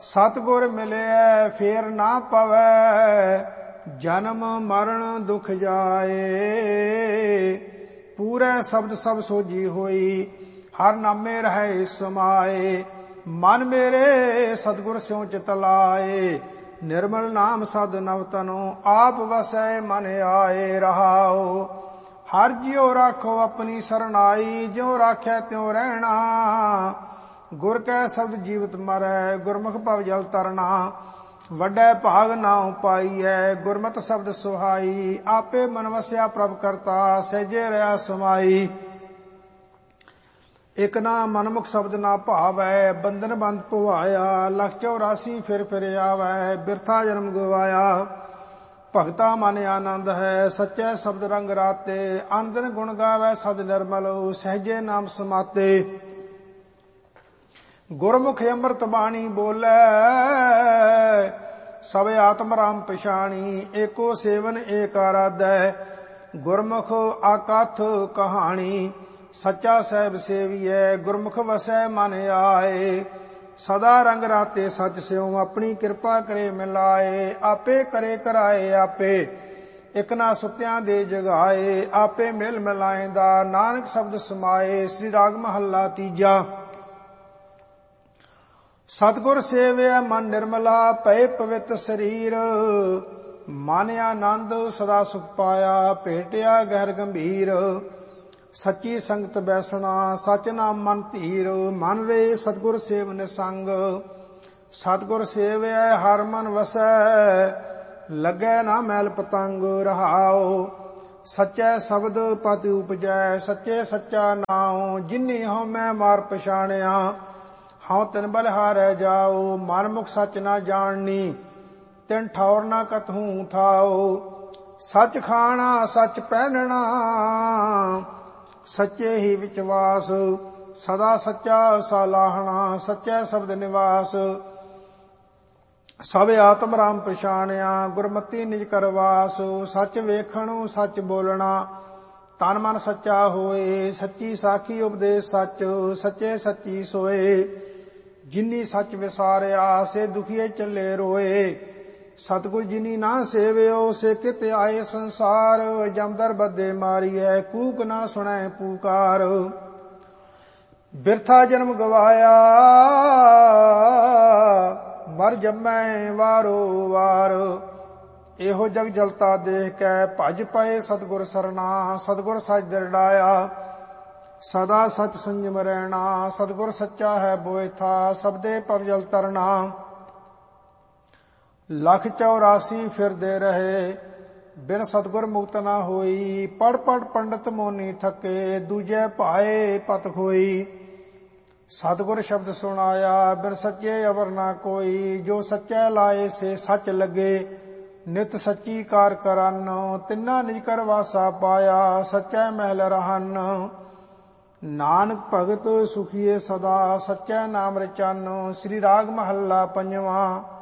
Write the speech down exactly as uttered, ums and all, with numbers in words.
सतगुर मिले फेर ना पवै, जन्म मरण दुख जाए। पूरे शब्द सब सोजी होई, हर नामे रहे समाए। मन मेरे सतगुर स्यों चित लाए, निर्मल नाम सद नव तनो। आप वसै मन आए रहाओ, हर जियो राखो अपनी सरनाई। ज्यों राखै त्यों रहना, गुर कै शब्द जीवत मरै। गुरमुख भव जल तरना, वड्डे भाग नाउ पाईऐ। गुरमत शब्द सुहाई, आपे मन वस्या प्रभ करता। सहजे रहा समाई, एक ना मनमुख शब्द ना भावै। बंधन बंद पुवाया, लख चौरासी फिर फिर आवै। बिरथा जन्म गवाया, भगता मन आनंद है। सच्चे शब्द रंग राते, आनंदन गुण गावै सद निर्मल। सहजे नाम समाते, गुरमुख अमृत बाणी बोलै। सब आत्म राम पछाणी, एको सेवन एक आराधै। गुरमुख आकथ कहानी, सच्चा सहब सेवियै। गुरमुख वसै मन आए, सदा रंग राते सच स्यों। अपनी कृपा करे मिलाए, आपे करे कराए आपे। एक ना सुत्यां दे जगाए, आपे मिल मिलाएंदा। नानक शब्द समाए, श्री राग महला तीजा। सतगुर सेवै मन निर्मला, पए पवित्र शरीर। मन आनंद सदा सुख पाया, भेटिया गहर गंभीर। सच्ची संगत बैसना, सच नाम मन धीर। मन रे सतगुर सेव निसंग, सतगुर सेवै हर मन वसै। लगै ना मैल पतंग रहाओ, सच्चै शब्द पति उपजै। सच्चे सच्चा नाम, जिन्नी हਉ मैं मार पछाणिया। हਉ तिन बलिहारै जाओ, मन मुख सच ना जाननी। तिन ठौर ना कतहूँ थाओ, सच खाना सच पहनना। सच्चे ही विचवास, सदा सच्चा सालाहना। सच्चे शब्द निवास, सब आत्म राम पछाणिया। गुरमति निज करवास, सच वेखणु सच बोलना। तन मन सच्चा होए, सच्ची साखी उपदेश सच। सच्चे सच्ची सोए, जिन्नी सच विसारिया। से दुखिए चले रोए, सतगुर जिनी ना सेवियो। से कित आए संसार, जमदर बदे मारिए। कूक ना सुनै पुकार, बिरथा जन्म गवाया। मर जमै वारो वार, एहो जग जलता देख कै। भज पए सतगुर सरना, सतगुर सच दरड़ाया। सदा सच संयम रहना, सतगुर सच्चा है बोए था। सबदे पव जल तरना, लख चौरासी फिरदे रहे। बिन सतगुर मुक्त ना होई, पढ़ पढ़ पंडित मोनी थके। दूजे भाए पत खोई, सतगुर शब्द सुनाया। बिन सच्चे अवर ना कोई, जो सच्चे लाए से सच लगे। नित सच्ची कार करन, तिन्ना निज कर वासा पाया। सच्चे महल रहन, नानक भगत सुखिए सदा। सच्चे नाम रचन, श्री राग महला पंजवा।